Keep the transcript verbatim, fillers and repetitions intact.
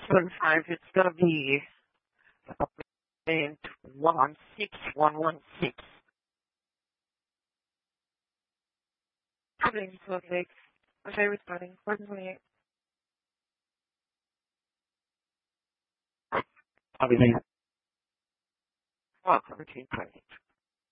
seven five, it's going to be one six one one six. Having perfect. Okay, responding. one twenty-eight. Everything. Welcome to Project.